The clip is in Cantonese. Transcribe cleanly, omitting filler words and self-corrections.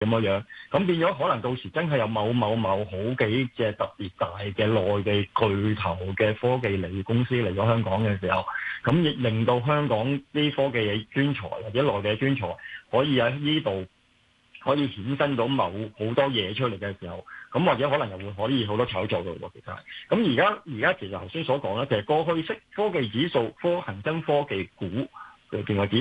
咁樣，咁變咗可能到時真係有某好幾隻特別大嘅內地巨頭嘅科技類公司嚟咗香港嘅時候，咁亦令到香港啲科技嘅專才或者內地嘅專才可以喺呢度可以衍生到好多嘢出嚟嘅時候，咁或者可能又會可以好多炒作嘅喎，其實係。咁而家其實頭先所講咧，其實過去式科技指數、恒生科技股嘅電話指